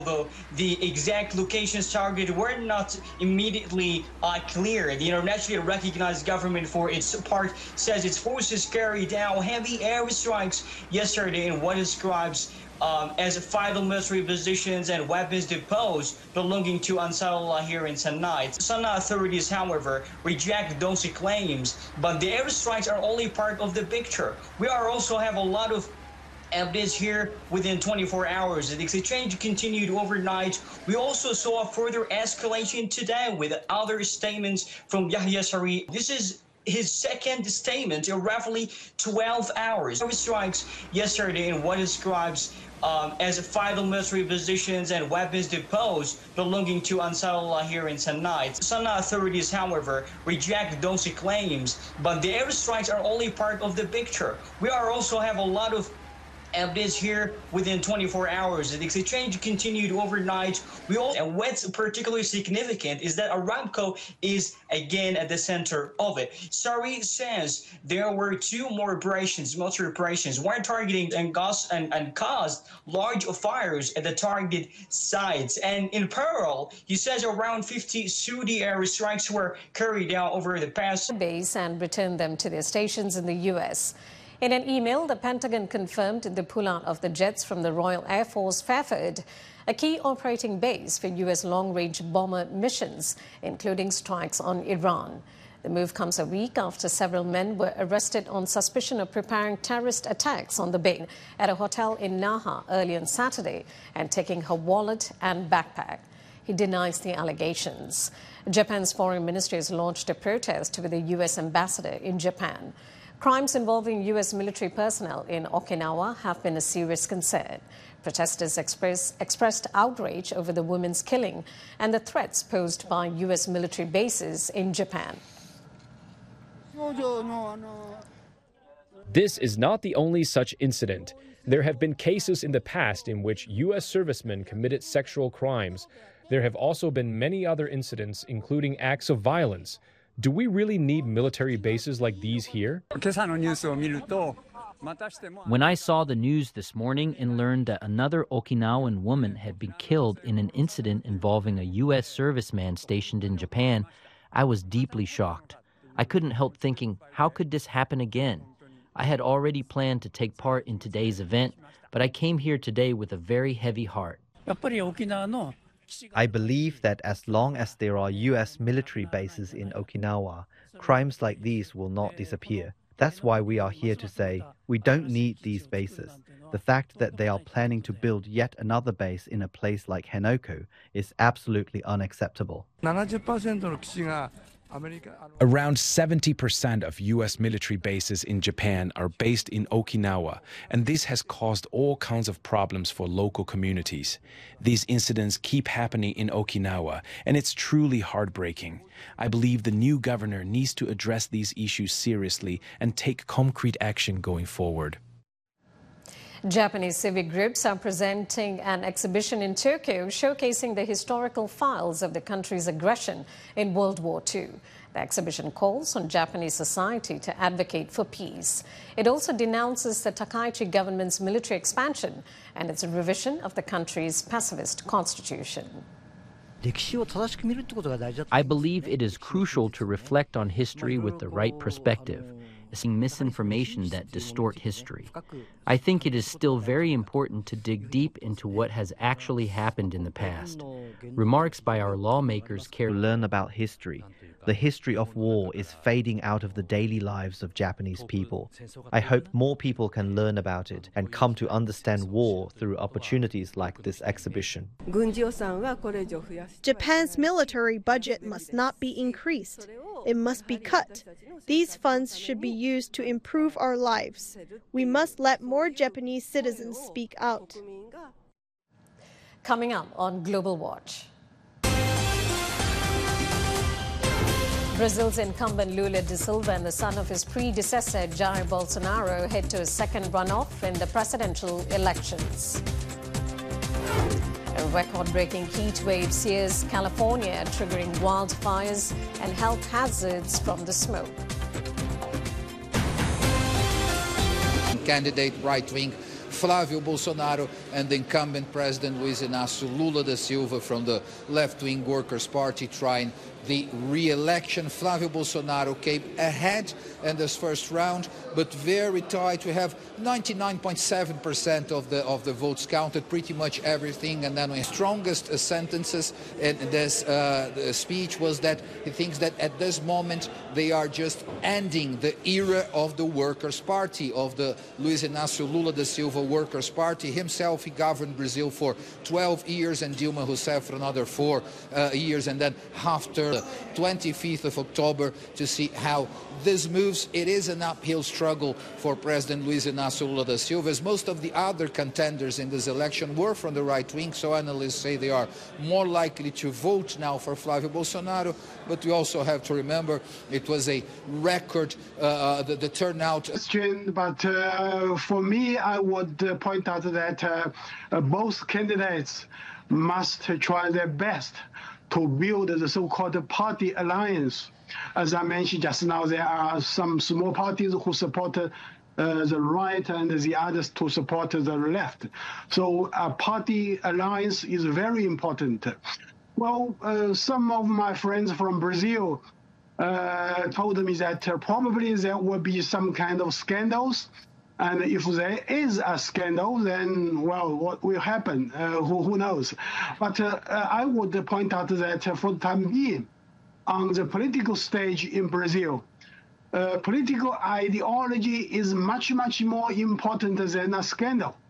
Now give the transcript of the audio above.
Although the exact locations targeted were not immediately clear, the internationally recognized government, for its part, says its forces carried out heavy airstrikes yesterday in what describes as vital military positions and weapons depots belonging to Ansarullah here in Sanaa. Sanaa authorities, however, reject those claims, but the airstrikes are only part of the picture. We also have a lot of updates here within 24 hours. The exchange continued overnight. We also saw a further escalation today with other statements from Yahya Saree. This is his second statement in roughly 12 hours. Strikes yesterday in what describes as vital military positions and weapons depots belonging to Ansarullah here in Sanaa. Sanaa authorities, however, reject those claims, but the airstrikes are only part of the picture. We also have a lot of updates here within 24 hours. The exchange continued overnight. And what's particularly significant is that Aramco is again at the center of it. Saree says there were two more operations, military operations, one targeting and caused large fires at the targeted sites. And in parallel, he says around 50 Saudi airstrikes were carried out over the past base and returned them to their stations in the U.S. In an email, the Pentagon confirmed the pullout of the jets from the Royal Air Force Fairford, a key operating base for U.S. long-range bomber missions, including strikes on Iran. The move comes a week after several men were arrested on suspicion of preparing terrorist attacks on the bay at a hotel in Naha early on Saturday and taking her wallet and backpack. He denies the allegations. Japan's foreign ministry has launched a protest with the U.S. ambassador in Japan. Crimes involving U.S. military personnel in Okinawa have been a serious concern. Protesters expressed outrage over the women's killing and the threats posed by U.S. military bases in Japan. This is not the only such incident. There have been cases in the past in which U.S. servicemen committed sexual crimes. There have also been many other incidents, including acts of violence. Do we really need military bases like these here? When I saw the news this morning and learned that another Okinawan woman had been killed in an incident involving a U.S. serviceman stationed in Japan, I was deeply shocked. I couldn't help thinking, how could this happen again? I had already planned to take part in today's event, but I came here today with a very heavy heart. I believe that as long as there are U.S. military bases in Okinawa, crimes like these will not disappear. That's why we are here to say we don't need these bases. The fact that they are planning to build yet another base in a place like Henoko is absolutely unacceptable. Around 70% of U.S. military bases in Japan are based in Okinawa, and this has caused all kinds of problems for local communities. These incidents keep happening in Okinawa, and it's truly heartbreaking. I believe the new governor needs to address these issues seriously and take concrete action going forward. Japanese civic groups are presenting an exhibition in Tokyo showcasing the historical files of the country's aggression in World War II. The exhibition calls on Japanese society to advocate for peace. It also denounces the Takaichi government's military expansion and its revision of the country's pacifist constitution. I believe it is crucial to reflect on history with the right perspective, seeing misinformation that distort history. I think it is still very important to dig deep into what has actually happened in the past. Remarks by our lawmakers care to learn about history. The history of war is fading out of the daily lives of Japanese people. I hope more people can learn about it and come to understand war through opportunities like this exhibition. Japan's military budget must not be increased. It must be cut. These funds should be used to improve our lives. We must let more Japanese citizens speak out. Coming up on Global Watch. Brazil's incumbent Lula da Silva and the son of his predecessor Jair Bolsonaro head to a second runoff in the presidential elections. A record-breaking heat wave sears California, triggering wildfires and health hazards from the smoke. Candidate right-wing Flávio Bolsonaro and the incumbent President Luiz Inácio Lula da Silva from the left-wing Workers' Party trying the re-election. Flávio Bolsonaro came ahead in this first round, but very tight. We have 99.7% of the votes counted, pretty much everything. And then the strongest sentences in this speech was that he thinks that at this moment they are just ending the era of the Workers' Party, of the Luiz Inácio Lula da Silva Workers' Party. Himself, he governed Brazil for 12 years and Dilma Rousseff for another 4 years, and then after the 25th of October to see how this moves. It is an uphill struggle for President Luiz Inácio Lula da Silva, as most of the other contenders in this election were from the right wing, so analysts say they are more likely to vote now for Flávio Bolsonaro. But we also have to remember it was a record, the turnout. But for me, I would point out that both candidates must try their best to build the so-called party alliance. As I mentioned just now, there are some small parties who support the right and the others to support the left. So a party alliance is very important. Well, some of my friends from Brazil told me that probably there will be some kind of scandals. And if there is a scandal, then, well, what will happen? Who knows? But I would point out that for the time being, on the political stage in Brazil, political ideology is much, much more important than a scandal.